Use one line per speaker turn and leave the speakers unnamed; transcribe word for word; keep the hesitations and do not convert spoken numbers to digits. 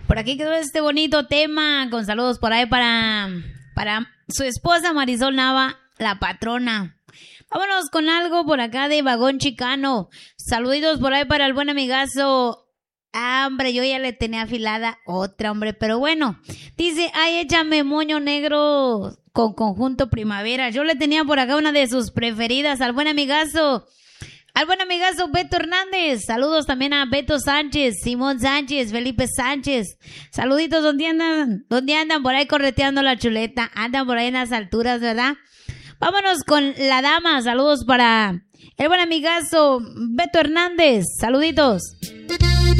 Por aquí quedó este bonito tema, con saludos por ahí para, para su esposa Marisol Nava, la patrona. Vámonos con algo por acá de Vagón Chicano. Saluditos por ahí para el buen amigazo. Ah, hombre, yo ya le tenía afilada otra, hombre, pero bueno. Dice, ay, échame moño negro con conjunto primavera. Yo le tenía por acá una de sus preferidas al buen amigazo. Al buen amigazo Beto Hernández. Saludos también a Beto Sánchez, Simón Sánchez, Felipe Sánchez. Saluditos, ¿dónde andan? ¿Dónde andan por ahí correteando la chuleta? Andan por ahí en las alturas, ¿verdad? Vámonos con la dama. Saludos para el buen amigazo Beto Hernández. Saluditos.